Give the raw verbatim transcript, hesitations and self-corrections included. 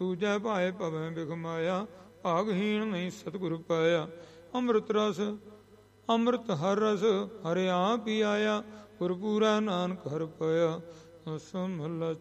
ਦੂਜੈ ਭਾਏ ਭਵੈ ਬਿਖਮਾਇਆ, ਭਾਗਹੀਣ ਨਹੀਂ ਸਤਿਗੁਰ ਪਾਇਆ। ਅੰਮ੍ਰਿਤ ਰਸ ਅੰਮ੍ਰਿਤ ਹਰ ਰਸ ਹਰਿਆ ਪਿਆਇਆ, ਗੁਰਪੂਰਾ ਨਾਨਕ ਹਰ ਪਾਇਆ। ਅਸੋ ਮਹਲਾ